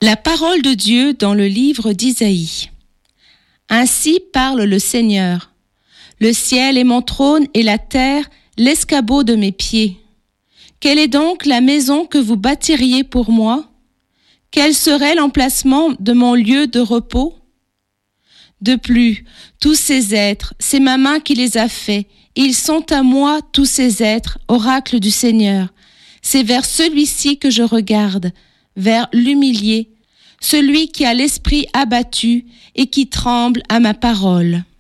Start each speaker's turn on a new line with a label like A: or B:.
A: La parole de Dieu dans le livre d'Isaïe. Ainsi parle le Seigneur. Le ciel est mon trône et la terre l'escabeau de mes pieds. Quelle est donc la maison que vous bâtiriez pour moi? Quel serait l'emplacement de mon lieu de repos? De plus, tous ces êtres, c'est ma main qui les a faits. Ils sont à moi, tous ces êtres, oracle du Seigneur. C'est vers celui-ci que je regarde, vers l'humilié, celui qui a l'esprit abattu et qui tremble à ma parole.